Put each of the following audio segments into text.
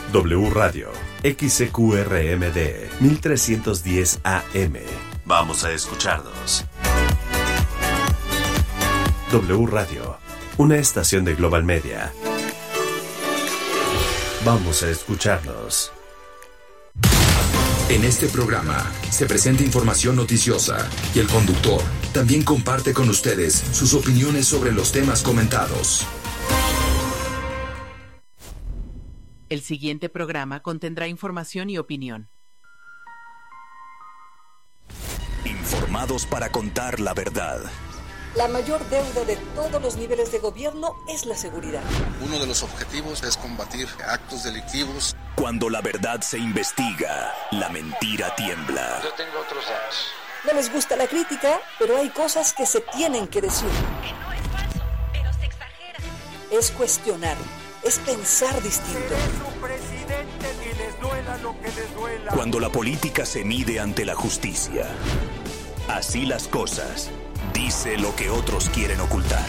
W Radio, XCQRMD, 1310 AM. Vamos a escucharnos. W Radio, una estación de Global Media. Vamos a escucharnos. En este programa se presenta información noticiosa y el conductor también comparte con ustedes sus opiniones sobre los temas comentados. El siguiente programa contendrá información y opinión. Informados para contar la verdad. La mayor deuda de todos los niveles de gobierno es la seguridad. Uno de los objetivos es combatir actos delictivos. Cuando la verdad se investiga, la mentira tiembla. Yo tengo otros datos. No les gusta la crítica, pero hay cosas que se tienen que decir. Que no es falso, pero se exagera. Es cuestionar, es pensar distinto. Cuando la política se mide ante la justicia. Así las cosas. Dice lo que otros quieren ocultar.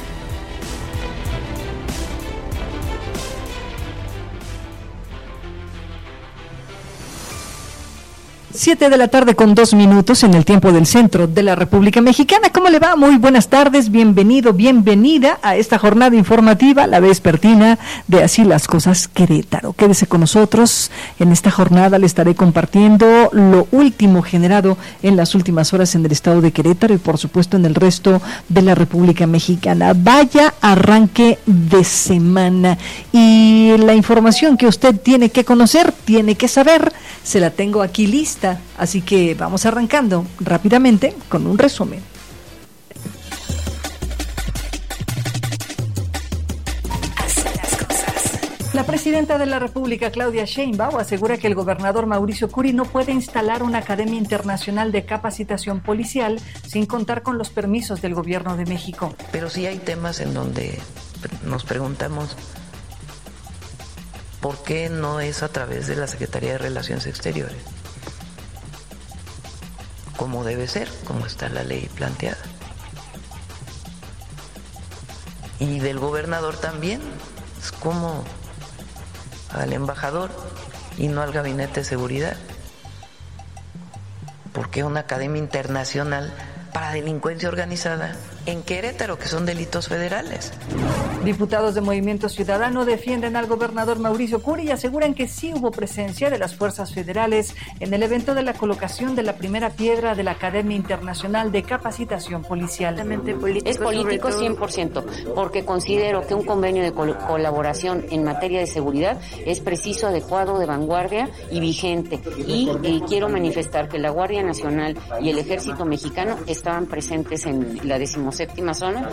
Siete de la tarde con 2 minutos en el tiempo del centro de la República Mexicana. ¿Cómo le va? Muy buenas tardes, bienvenido, bienvenida a esta jornada informativa, la vespertina de Así las Cosas Querétaro. Quédese con nosotros, en esta jornada le estaré compartiendo lo último generado en las últimas horas en el estado de Querétaro y por supuesto en el resto de la República Mexicana. Vaya arranque de semana y la información que usted tiene que conocer, tiene que saber, se la tengo aquí lista. Así que vamos arrancando rápidamente con un resumen. La presidenta de la República, Claudia Sheinbaum, asegura que el gobernador Mauricio Curi no puede instalar una academia internacional de capacitación policial sin contar con los permisos del gobierno de México. Pero sí hay temas en donde nos preguntamos por qué no es a través de la Secretaría de Relaciones Exteriores, como debe ser, como está la ley planteada. Y del gobernador también, es como al embajador y no al gabinete de seguridad. ¿Por qué una academia internacional para delincuencia organizada en Querétaro, que son delitos federales? Diputados de Movimiento Ciudadano defienden al gobernador Mauricio Curi y aseguran que sí hubo presencia de las fuerzas federales en el evento de la colocación de la primera piedra de la Academia Internacional de Capacitación Policial. Es político 100%, porque considero que un convenio de colaboración en materia de seguridad es preciso, adecuado, de vanguardia y vigente. Y quiero manifestar que la Guardia Nacional y el Ejército Mexicano estaban presentes en la 17ª zona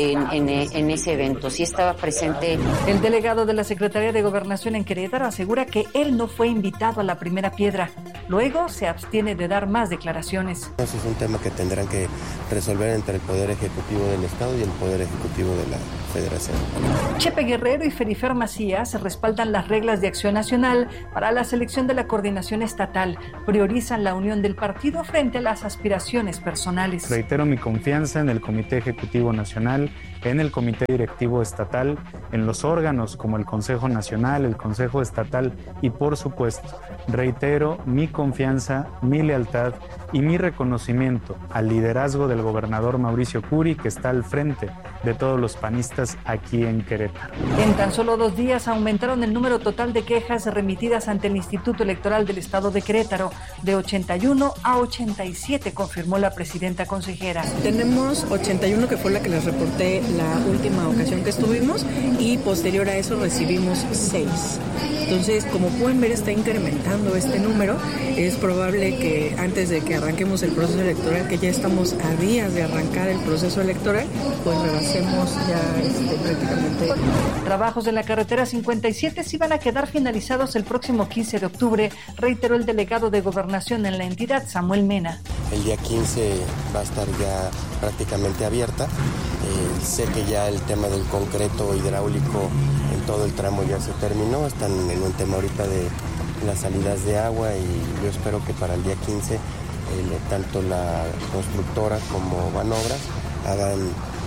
en ese evento. Sí estaba presente. El delegado de la Secretaría de Gobernación en Querétaro asegura que él no fue invitado a la primera piedra. Luego se abstiene de dar más declaraciones. Ese es un tema que tendrán que resolver entre el Poder Ejecutivo del Estado y el Poder Ejecutivo de la Federación. Chepe Guerrero y Ferifer Macías respaldan las reglas de acción nacional para la selección de la coordinación estatal. Priorizan la unión del partido frente a las aspiraciones personales. Reitero mi confianza en el Comité Ejecutivo Nacional, en el Comité Directivo Estatal, en los órganos como el Consejo Nacional, el Consejo Estatal y por supuesto, reitero mi confianza, mi lealtad y mi reconocimiento al liderazgo del gobernador Mauricio Curi, que está al frente de todos los panistas aquí en Querétaro. En tan solo 2 días aumentaron el número total de quejas remitidas ante el Instituto Electoral del Estado de Querétaro, de 81 a 87, confirmó la presidenta consejera. Tenemos 81, que fue la que les reporté la última ocasión que estuvimos, y posterior a eso recibimos 6. Entonces, como pueden ver, está incrementando este número. Es probable que antes de que arranquemos el proceso electoral, que ya estamos a días de arrancar el proceso electoral, pues rebasemos ya prácticamente. Trabajos de la carretera 57 sí van a quedar finalizados el próximo 15 de octubre, reiteró el delegado de Gobernación en la entidad, Samuel Mena. El día 15 va a estar ya prácticamente abierta. Sé que ya el tema del concreto hidráulico en todo el tramo ya se terminó. Están en un tema ahorita de las salidas de agua y yo espero que para el día 15 tanto la constructora como Banobras hagan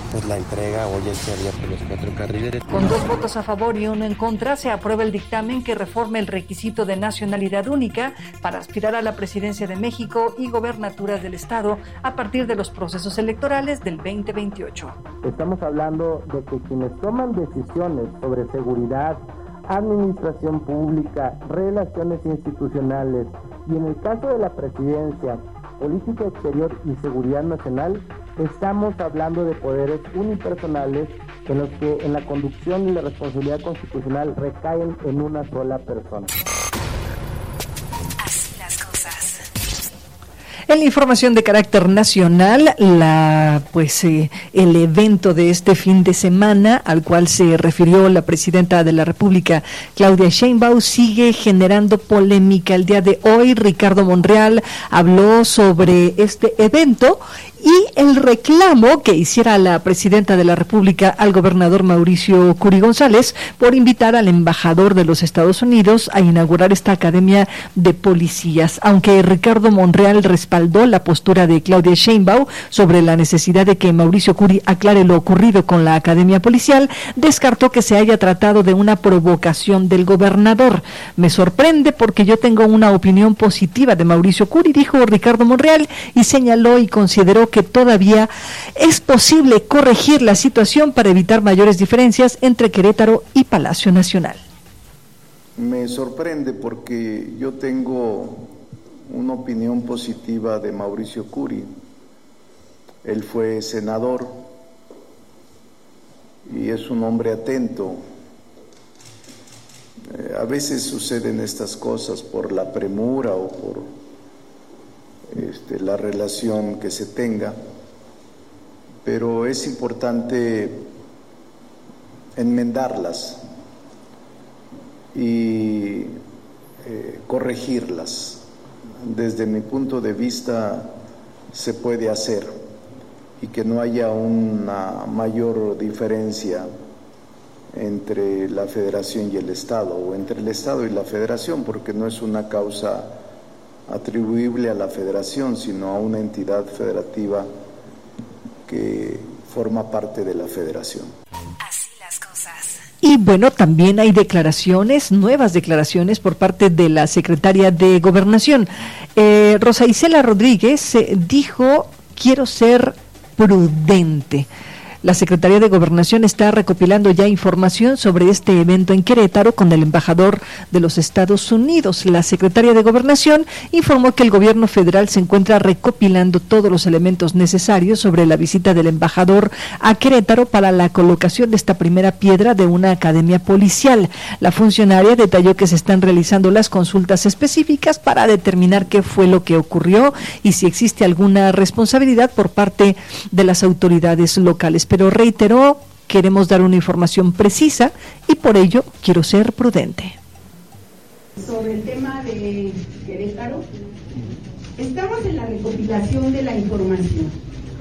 pues la entrega. Hoy ya se abierto los 4 carriles. Con 2 votos a favor y 1 en contra, se aprueba el dictamen que reforma el requisito de nacionalidad única para aspirar a la presidencia de México y gobernaturas del Estado a partir de los procesos electorales del 2028. Estamos hablando de que quienes toman decisiones sobre seguridad, administración pública, relaciones institucionales y en el caso de la presidencia, política exterior y seguridad nacional, estamos hablando de poderes unipersonales en los que en la conducción y la responsabilidad constitucional recaen en una sola persona. En la información de carácter nacional, el evento de este fin de semana al cual se refirió la presidenta de la República, Claudia Sheinbaum, sigue generando polémica. El día de hoy, Ricardo Monreal habló sobre este evento y el reclamo que hiciera la presidenta de la República al gobernador Mauricio Curi González por invitar al embajador de los Estados Unidos a inaugurar esta academia de policías. Aunque Ricardo Monreal respaldó la postura de Claudia Sheinbaum sobre la necesidad de que Mauricio Curi aclare lo ocurrido con la academia policial, descartó que se haya tratado de una provocación del gobernador. Me sorprende porque yo tengo una opinión positiva de Mauricio Curi, dijo Ricardo Monreal, y señaló y consideró que todavía es posible corregir la situación para evitar mayores diferencias entre Querétaro y Palacio Nacional. Me sorprende porque yo tengo una opinión positiva de Mauricio Curi. Él fue senador y es un hombre atento. A veces suceden estas cosas por la premura o por la relación que se tenga, pero es importante enmendarlas y corregirlas. Desde mi punto de vista se puede hacer y que no haya una mayor diferencia entre la Federación y el Estado, o entre el Estado y la Federación, porque no es una causa atribuible a la Federación, sino a una entidad federativa que forma parte de la Federación. Así las cosas. Y bueno, también hay nuevas declaraciones por parte de la secretaria de Gobernación. Rosa Isela Rodríguez dijo: quiero ser prudente. La Secretaría de Gobernación está recopilando ya información sobre este evento en Querétaro con el embajador de los Estados Unidos. La Secretaría de Gobernación informó que el gobierno federal se encuentra recopilando todos los elementos necesarios sobre la visita del embajador a Querétaro para la colocación de esta primera piedra de una academia policial. La funcionaria detalló que se están realizando las consultas específicas para determinar qué fue lo que ocurrió y si existe alguna responsabilidad por parte de las autoridades locales. Pero reiteró, queremos dar una información precisa y por ello quiero ser prudente. Sobre el tema de Querétaro, estamos en la recopilación de la información.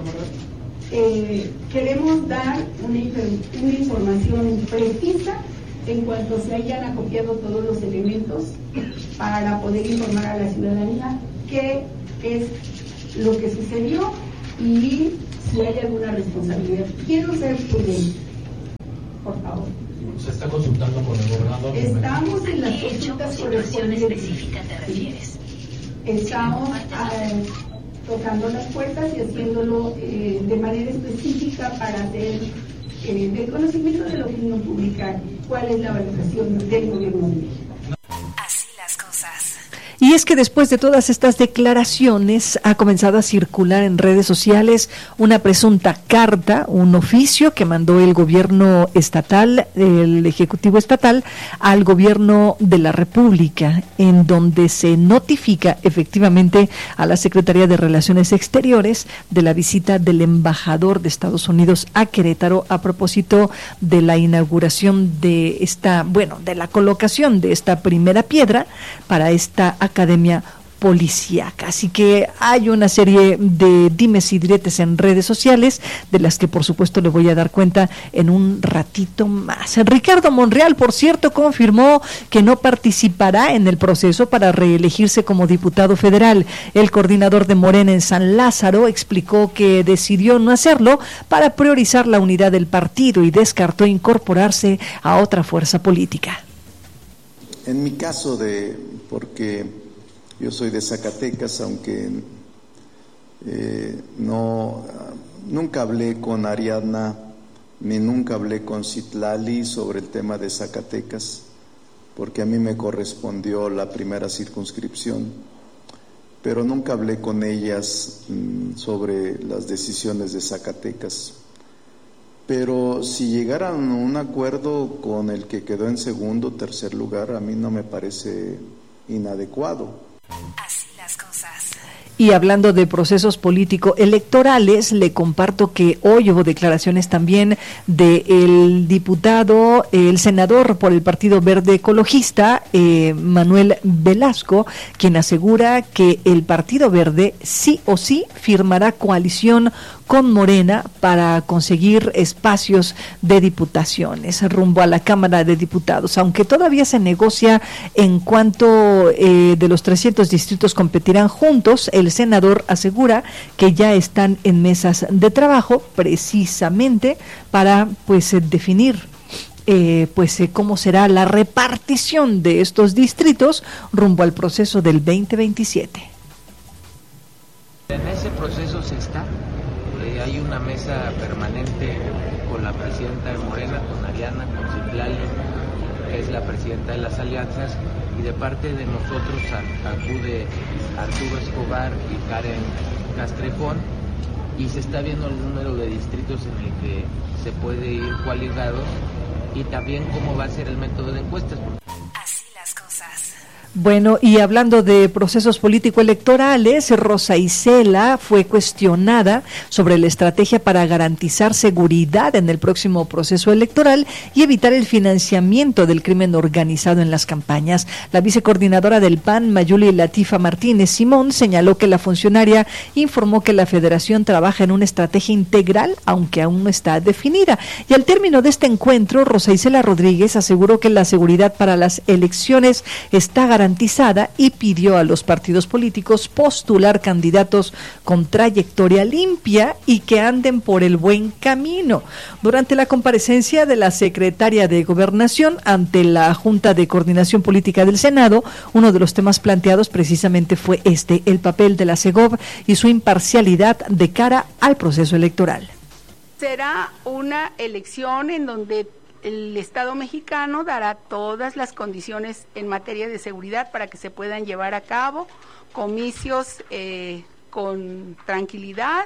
Queremos dar una información precisa en cuanto se hayan acopiado todos los elementos para poder informar a la ciudadanía qué es lo que sucedió y si hay alguna responsabilidad. Quiero ser prudente, por favor. ¿Se está consultando con el gobernador? Estamos en las consultas correspondientes. Específica te refieres? Estamos tocando las puertas y haciéndolo de manera específica para hacer del conocimiento de la opinión pública cuál es la valoración del gobierno de México. Así las cosas. Y es que después de todas estas declaraciones ha comenzado a circular en redes sociales una presunta carta, un oficio que mandó el gobierno estatal, el Ejecutivo estatal, al gobierno de la República, en donde se notifica efectivamente a la Secretaría de Relaciones Exteriores de la visita del embajador de Estados Unidos a Querétaro a propósito de la inauguración de de la colocación de esta primera piedra para esta academia policíaca. Así que hay una serie de dimes y diretes en redes sociales, de las que por supuesto le voy a dar cuenta en un ratito más. Ricardo Monreal, por cierto, confirmó que no participará en el proceso para reelegirse como diputado federal. El coordinador de Morena en San Lázaro explicó que decidió no hacerlo para priorizar la unidad del partido y descartó incorporarse a otra fuerza política. En mi caso, porque yo soy de Zacatecas, aunque nunca hablé con Ariadna ni nunca hablé con Citlali sobre el tema de Zacatecas, porque a mí me correspondió la primera circunscripción, pero nunca hablé con ellas sobre las decisiones de Zacatecas. Pero si llegaran a un acuerdo con el que quedó en segundo o tercer lugar, a mí no me parece inadecuado. Así las cosas. Y hablando de procesos político-electorales, le comparto que hoy hubo declaraciones también del diputado, el senador por el Partido Verde Ecologista, Manuel Velasco, quien asegura que el Partido Verde sí o sí firmará coalición con Morena para conseguir espacios de diputaciones rumbo a la Cámara de Diputados, aunque todavía se negocia en cuanto de los 300 distritos competirán juntos. El senador asegura que ya están en mesas de trabajo precisamente para definir cómo será la repartición de estos distritos rumbo al proceso del 2027. En ese proceso se está. Hay una mesa permanente con la presidenta de Morena, con Ariadna, con Citlali, que es la presidenta de las alianzas, y de parte de nosotros acude Arturo Escobar y Karen Castrejón, y se está viendo el número de distritos en el que se puede ir coaligados y también cómo va a ser el método de encuestas. Así las cosas. Bueno, y hablando de procesos político-electorales, Rosa Isela fue cuestionada sobre la estrategia para garantizar seguridad en el próximo proceso electoral y evitar el financiamiento del crimen organizado en las campañas. La vicecoordinadora del PAN, Mayuli Latifa Martínez Simón, señaló que la funcionaria informó que la federación trabaja en una estrategia integral, aunque aún no está definida. Y al término de este encuentro, Rosa Isela Rodríguez aseguró que la seguridad para las elecciones está garantizada y pidió a los partidos políticos postular candidatos con trayectoria limpia y que anden por el buen camino. Durante la comparecencia de la secretaria de Gobernación ante la Junta de Coordinación Política del Senado, uno de los temas planteados precisamente fue el papel de la Segov y su imparcialidad de cara al proceso electoral. Será una elección en donde el Estado mexicano dará todas las condiciones en materia de seguridad para que se puedan llevar a cabo comicios con tranquilidad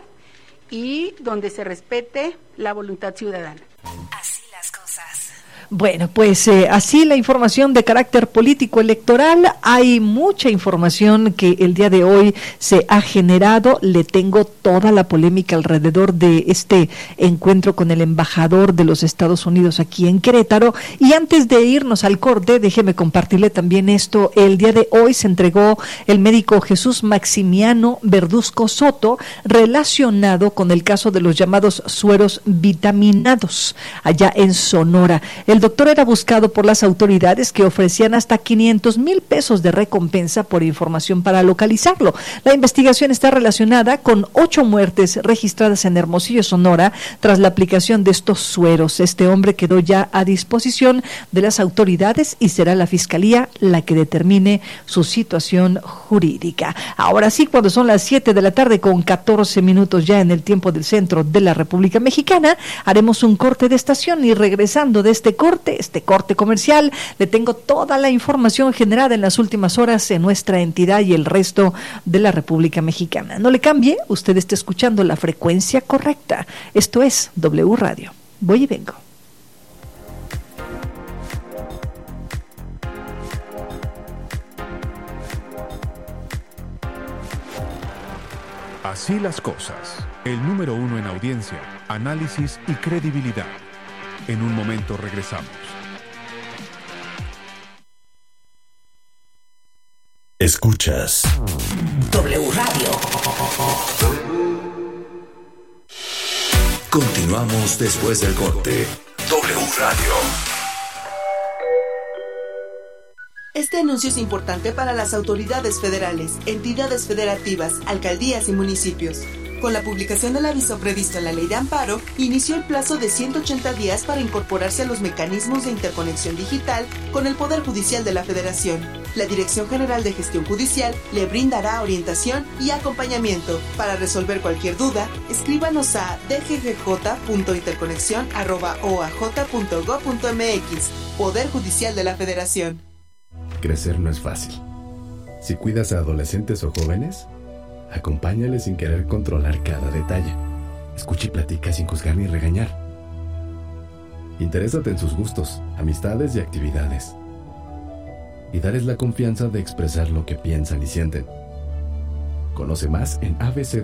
y donde se respete la voluntad ciudadana. Así las cosas. Bueno, así la información de carácter político electoral. Hay mucha información que el día de hoy se ha generado. Le tengo toda la polémica alrededor de este encuentro con el embajador de los Estados Unidos aquí en Querétaro. Y antes de irnos al corte, déjeme compartirle también esto. El día de hoy se entregó el médico Jesús Maximiano Verduzco Soto, relacionado con el caso de los llamados sueros vitaminados allá en Sonora. El doctor era buscado por las autoridades, que ofrecían hasta 500,000 pesos de recompensa por información para localizarlo. La investigación está relacionada con 8 muertes registradas en Hermosillo, Sonora, tras la aplicación de estos sueros. Este hombre quedó ya a disposición de las autoridades y será la Fiscalía la que determine su situación jurídica. Ahora sí, cuando son las 7 de la tarde con 14 minutos ya en el tiempo del centro de la República Mexicana, haremos un corte de estación y regresando de este corte comercial, le tengo toda la información generada en las últimas horas en nuestra entidad y el resto de la República Mexicana. No le cambie, usted está escuchando la frecuencia correcta. Esto es W Radio. Voy y vengo. Así las cosas. El número 1 en audiencia, análisis y credibilidad. En un momento regresamos. Escuchas W Radio. Continuamos después del corte. W Radio. Este anuncio es importante para las autoridades federales, entidades federativas, alcaldías y municipios. Con la publicación del aviso previsto en la Ley de Amparo, inició el plazo de 180 días para incorporarse a los mecanismos de interconexión digital con el Poder Judicial de la Federación. La Dirección General de Gestión Judicial le brindará orientación y acompañamiento. Para resolver cualquier duda, escríbanos a dggj.interconexión@oaj.gov.mx. Poder Judicial de la Federación. Crecer no es fácil. Si cuidas a adolescentes o jóvenes, acompáñales sin querer controlar cada detalle. Escucha y platica sin juzgar ni regañar. Interésate en sus gustos, amistades y actividades. Y darles la confianza de expresar lo que piensan y sienten. Conoce más en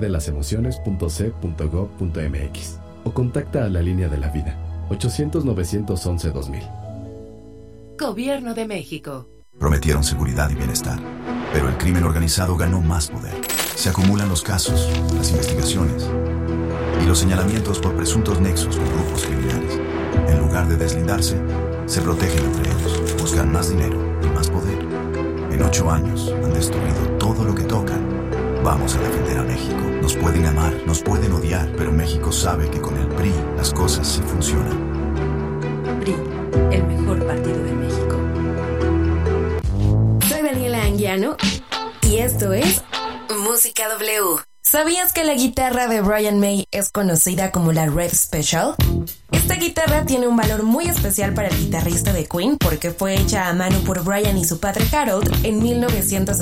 abcdelasemociones.c.gov.mx o contacta a la Línea de la Vida, 800-911-2000. Gobierno de México. Prometieron seguridad y bienestar, pero el crimen organizado ganó más poder. Se acumulan los casos, las investigaciones y los señalamientos por presuntos nexos con grupos criminales. En lugar de deslindarse, se protegen entre ellos, buscan más dinero y más poder. En 8 años han destruido todo lo que tocan. Vamos a defender a México. Nos pueden amar, nos pueden odiar, pero México sabe que con el PRI las cosas sí funcionan. PRI, el mejor partido de México. Soy Daniela Anguiano y esto es Música W. ¿Sabías que la guitarra de Brian May es conocida como la Red Special? Esta guitarra tiene un valor muy especial para el guitarrista de Queen porque fue hecha a mano por Brian y su padre Harold en 1960.